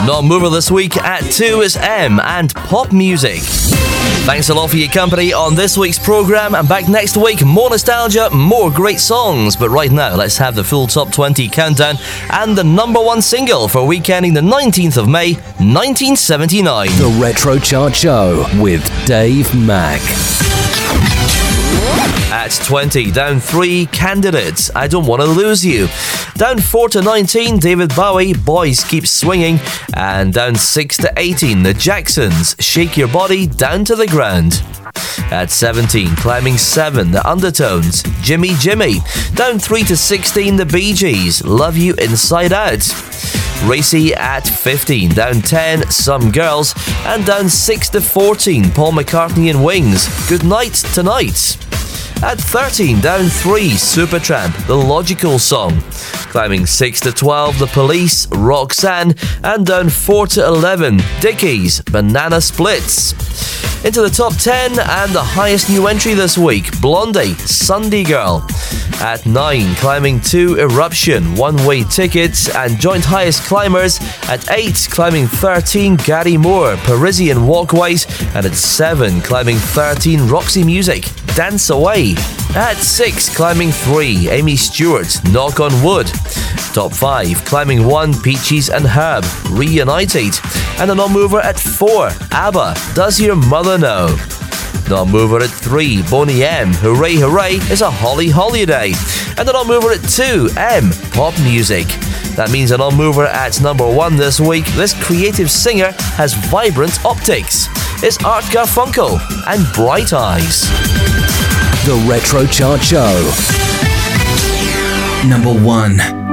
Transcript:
Non-mover this week at 2 is M and Pop Music. Thanks a lot for your company on this week's programme, and back next week, more nostalgia, more great songs. But right now, let's have the full Top 20 countdown and the number one single for week ending the 19th of May, 1979. The Retro Chart Show with Dave Mack. At 20, down 3 candidates, I Don't Wanna Lose You. Down 4 to 19, David Bowie, Boys Keep Swinging. And down 6 to 18, The Jacksons, Shake Your Body Down to the Ground. At 17, climbing 7, The Undertones, Jimmy Jimmy. Down 3 to 16, The Bee Gees, Love You Inside Out. Racy at 15, down 10, Some Girls. And down 6 to 14, Paul McCartney and Wings, Good Night Tonight. At 13, down 3, Supertramp, The Logical Song. Climbing 6 to 12, The Police, Roxanne. And down 4 to 11, Dickies, Banana Splits. Into the top 10 and the highest new entry this week, Blondie, Sunday Girl. At 9, climbing 2, Eruption, One Way Tickets. And joint highest climbers at 8, climbing 13, Gary Moore, Parisian Walkways. And at 7, climbing 13, Roxy Music, Dance Away. At 6, climbing 3, Amy Stewart, Knock on Wood. Top 5, climbing 1, Peaches and Herb, Reunited. And a non-mover at 4, ABBA, Does Your Mother Know? Non-mover at 3, Boney M, Hooray Hooray, It's a Holly Holiday. And a non-mover at 2, M, Pop Music. That means a non-mover at number 1 this week. This creative singer has vibrant optics. It's Art Garfunkel and Bright Eyes. The Retro Chart Show. Number 1.